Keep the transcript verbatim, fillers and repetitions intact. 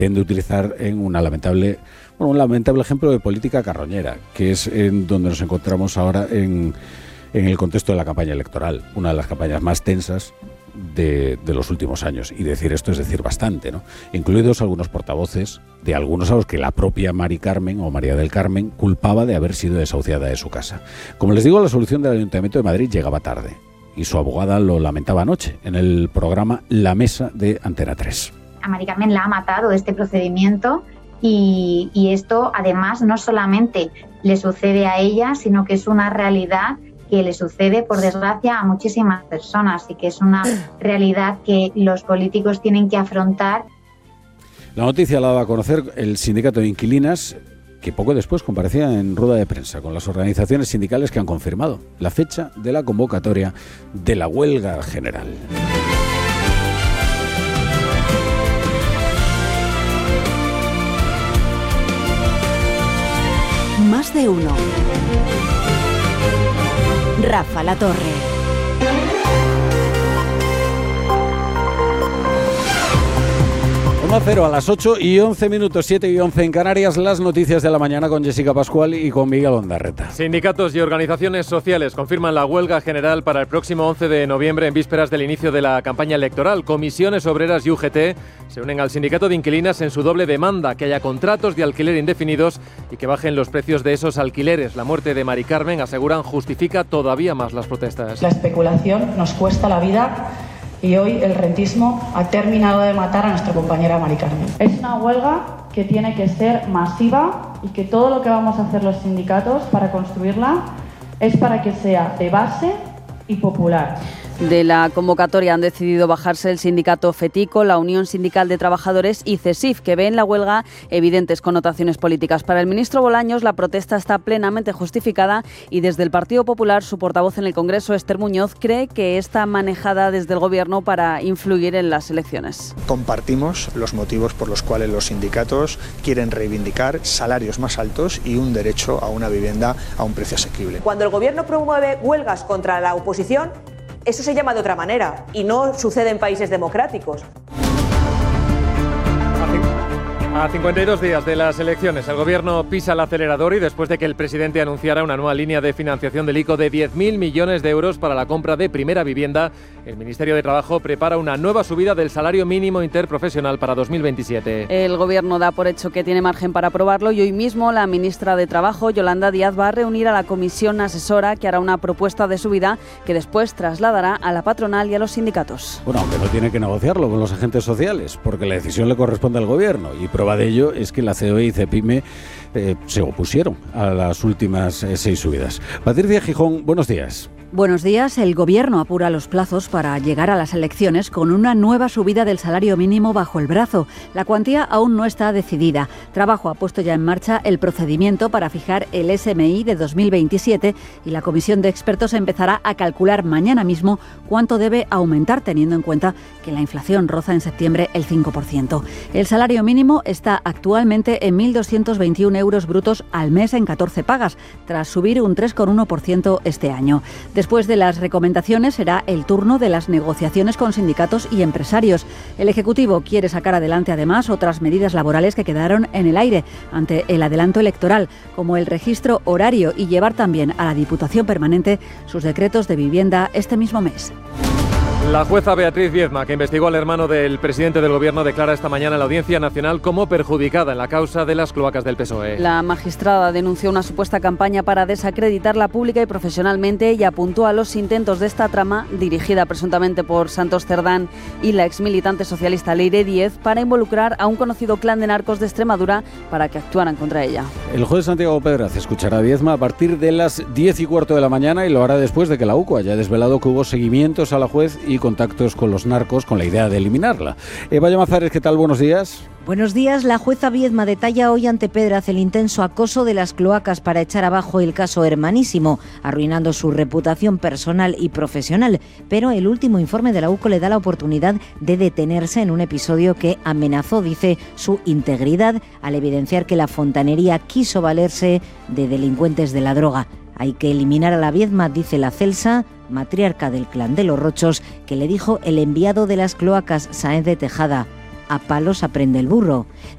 de utilizar en una lamentable, bueno, un lamentable ejemplo de política carroñera, que es en donde nos encontramos ahora en, en el contexto de la campaña electoral, una de las campañas más tensas de, de los últimos años. Y decir esto es decir bastante, ¿no? Incluidos algunos portavoces de algunos a los que la propia Mari Carmen o María del Carmen culpaba de haber sido desahuciada de su casa. Como les digo, la solución del Ayuntamiento de Madrid llegaba tarde y su abogada lo lamentaba anoche en el programa La Mesa de Antena tres. A Mari Carmen la ha matado este procedimiento y, y esto además no solamente le sucede a ella, sino que es una realidad que le sucede, por desgracia, a muchísimas personas y que es una realidad que los políticos tienen que afrontar. La noticia la daba a conocer el sindicato de inquilinas, que poco después comparecía en rueda de prensa con las organizaciones sindicales que han confirmado la fecha de la convocatoria de la huelga general. Más de uno. Rafa La Torre. uno a cero a las ocho y once minutos, siete y once en Canarias, las noticias de la mañana con Jessica Pascual y con Miguel Ondarreta. Sindicatos y organizaciones sociales confirman la huelga general para el próximo once de noviembre en vísperas del inicio de la campaña electoral. Comisiones Obreras y U G T se unen al sindicato de inquilinas en su doble demanda, que haya contratos de alquiler indefinidos y que bajen los precios de esos alquileres. La muerte de Mari Carmen, aseguran, justifica todavía más las protestas. La especulación nos cuesta la vida y hoy el rentismo ha terminado de matar a nuestra compañera Mari Carmen. Es una huelga que tiene que ser masiva y que todo lo que vamos a hacer los sindicatos para construirla es para que sea de base y popular. De la convocatoria han decidido bajarse el sindicato FETICO, la Unión Sindical de Trabajadores y CESIF, que ve en la huelga evidentes connotaciones políticas. Para el ministro Bolaños, la protesta está plenamente justificada y desde el Partido Popular, su portavoz en el Congreso, Esther Muñoz, cree que está manejada desde el Gobierno para influir en las elecciones. Compartimos los motivos por los cuales los sindicatos quieren reivindicar salarios más altos y un derecho a una vivienda a un precio asequible. Cuando el Gobierno promueve huelgas contra la oposición, eso se llama de otra manera y no sucede en países democráticos. A cincuenta y dos días de las elecciones, el Gobierno pisa el acelerador y después de que el presidente anunciara una nueva línea de financiación del ICO de diez mil millones de euros para la compra de primera vivienda, el Ministerio de Trabajo prepara una nueva subida del salario mínimo interprofesional para dos mil veintisiete. El Gobierno da por hecho que tiene margen para aprobarlo y hoy mismo la ministra de Trabajo, Yolanda Díaz, va a reunir a la comisión asesora que hará una propuesta de subida que después trasladará a la patronal y a los sindicatos. Bueno, aunque no tiene que negociarlo con los agentes sociales, porque la decisión le corresponde al Gobierno y prueba de ello es que la C O E y CEPIME eh, se opusieron a las últimas eh, seis subidas. Patricia Gijón, buenos días. Buenos días. El Gobierno apura los plazos para llegar a las elecciones con una nueva subida del salario mínimo bajo el brazo. La cuantía aún no está decidida. Trabajo ha puesto ya en marcha el procedimiento para fijar el S M I de dos mil veintisiete y la comisión de expertos empezará a calcular mañana mismo cuánto debe aumentar, teniendo en cuenta que la inflación roza en septiembre el cinco por ciento. El salario mínimo está actualmente en mil doscientos veintiún euros brutos al mes en catorce pagas, tras subir un tres coma uno por ciento este año. Después de las recomendaciones será el turno de las negociaciones con sindicatos y empresarios. El Ejecutivo quiere sacar adelante además otras medidas laborales que quedaron en el aire ante el adelanto electoral, como el registro horario y llevar también a la Diputación Permanente sus decretos de vivienda este mismo mes. La jueza Beatriz Viedma, que investigó al hermano del presidente del Gobierno, declara esta mañana en la Audiencia Nacional como perjudicada en la causa de las cloacas del P S O E. La magistrada denunció una supuesta campaña para desacreditarla pública y profesionalmente y apuntó a los intentos de esta trama, dirigida presuntamente por Santos Cerdán y la exmilitante socialista Leire Díez, para involucrar a un conocido clan de narcos de Extremadura para que actuaran contra ella. El juez Santiago Pedraz escuchará a Viedma a partir de las diez y cuarto de la mañana y lo hará después de que la U C O haya desvelado que hubo seguimientos a la juez y contactos con los narcos con la idea de eliminarla. Eva Llamazares, ¿qué tal? Buenos días. Buenos días. La jueza Viedma detalla hoy ante Pedraz el intenso acoso de las cloacas para echar abajo el caso Hermanísimo, arruinando su reputación personal y profesional. Pero el último informe de la U C O le da la oportunidad de detenerse en un episodio que amenazó, dice, su integridad al evidenciar que la fontanería quiso valerse de delincuentes de la droga. Hay que eliminar a la Viedma, dice la Celsa, matriarca del clan de los Rochos, que le dijo el enviado de las cloacas, Sáenz de Tejada. A palos aprende el burro.